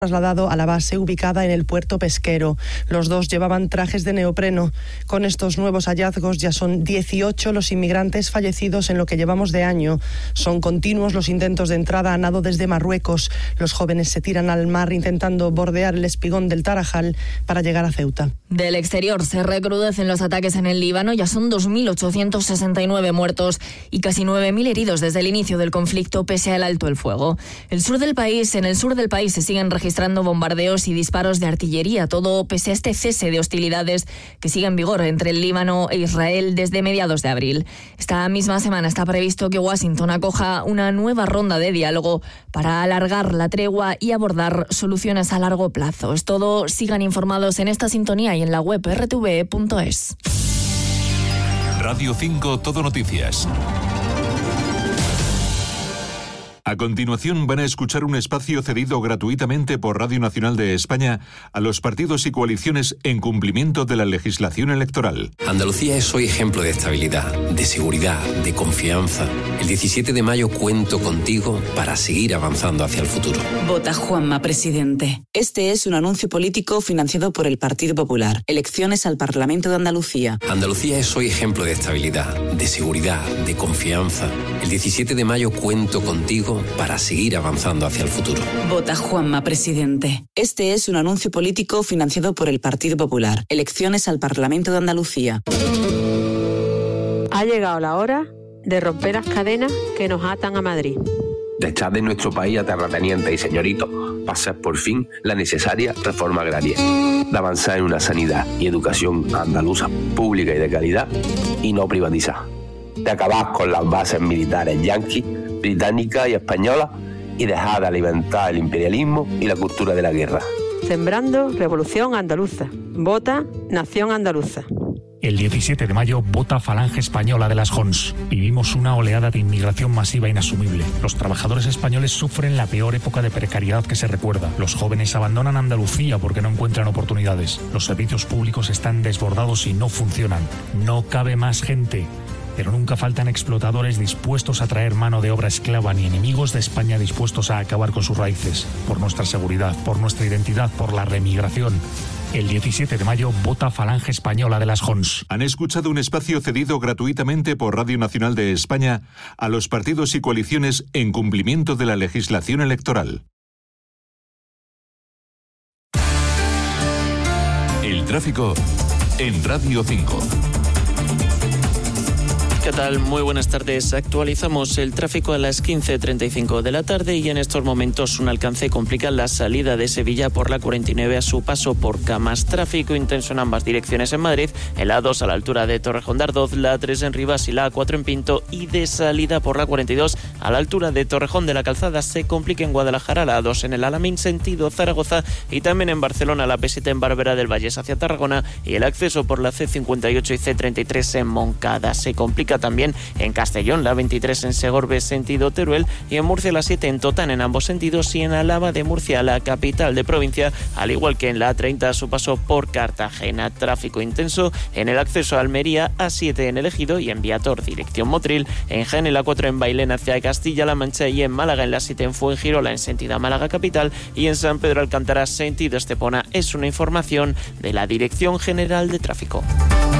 trasladado a la base ubicada en el puerto pesquero. Los dos llevaban trajes de neopreno. Con estos nuevos hallazgos ya son 18 los inmigrantes fallecidos en lo que llevamos de año. Son continuos los intentos de entrada a nado desde Marruecos. Los jóvenes se tiran al mar intentando bordear el espigón del Tarajal para llegar a Ceuta. Del exterior se recrudecen los ataques en el Líbano. Ya son 2.869 muertos y casi 9.000 heridos desde el inicio del conflicto pese al alto el fuego. En el sur del país se siguen registrando bombardeos y disparos de artillería, todo pese a este cese de hostilidades que sigue en vigor entre el Líbano e Israel desde mediados de abril. Esta misma semana está previsto que Washington acoja una nueva ronda de diálogo para alargar la tregua y abordar soluciones a largo plazo. Es todo, sigan informados en esta sintonía y en la web rtve.es. Radio 5 Todo Noticias. A continuación van a escuchar un espacio cedido gratuitamente por Radio Nacional de España a los partidos y coaliciones en cumplimiento de la legislación electoral. Andalucía es hoy ejemplo de estabilidad, de seguridad, de confianza. El 17 de mayo cuento contigo para seguir avanzando hacia el futuro. Vota Juanma, presidente. Este es un anuncio político financiado por el Partido Popular. Elecciones al Parlamento de Andalucía. Andalucía es hoy ejemplo de estabilidad, de seguridad, de confianza. El 17 de mayo cuento contigo para seguir avanzando hacia el futuro. Vota Juanma, presidente. Este es un anuncio político financiado por el Partido Popular. Elecciones al Parlamento de Andalucía. Ha llegado la hora de romper las cadenas que nos atan a Madrid. De echar de nuestro país a terratenientes y señoritos, para hacer por fin la necesaria reforma agraria. De avanzar en una sanidad y educación andaluza, pública y de calidad, y no privatizar. De acabar con las bases militares yanquis, británica y española y dejar de alimentar el imperialismo y la cultura de la guerra. Sembrando Revolución Andaluza. Vota Nación Andaluza. El 17 de mayo vota Falange Española de las Jons. Vivimos una oleada de inmigración masiva inasumible. Los trabajadores españoles sufren la peor época de precariedad que se recuerda. Los jóvenes abandonan Andalucía porque no encuentran oportunidades. Los servicios públicos están desbordados y no funcionan. No cabe más gente. Pero nunca faltan explotadores dispuestos a traer mano de obra esclava ni enemigos de España dispuestos a acabar con sus raíces. Por nuestra seguridad, por nuestra identidad, por la remigración. El 17 de mayo vota Falange Española de las Jons. Han escuchado un espacio cedido gratuitamente por Radio Nacional de España a los partidos y coaliciones en cumplimiento de la legislación electoral. El tráfico en Radio 5. ¿Qué tal? Muy buenas tardes. Actualizamos el tráfico a las 15:35 de la tarde y en estos momentos un alcance complica la salida de Sevilla por la 49 a su paso por Camas. Tráfico intenso en ambas direcciones en Madrid, en la A2 a la altura de Torrejón de Ardoz, la A3 en Rivas y la A4 en Pinto, y de salida por la 42 a la altura de Torrejón de la Calzada. Se complica en Guadalajara, la A2 en el Alamín sentido Zaragoza y también en Barcelona, la P7 en Barberá del Vallés hacia Tarragona y el acceso por la C58 y C33 en Moncada. Se complica también en Castellón, la 23 en Segorbe sentido Teruel y en Murcia la 7 en Totán en ambos sentidos y en Álava de Murcia, la capital de provincia, al igual que en la A30 a su paso por Cartagena. Tráfico intenso en el acceso a Almería, A7 en El Ejido y en Viator dirección Motril, en Jaén la 4 en Bailén hacia Castilla-La Mancha y en Málaga en la 7 en Fuengirola en sentido Málaga capital y en San Pedro Alcántara sentido Estepona. Es una información de la Dirección General de Tráfico.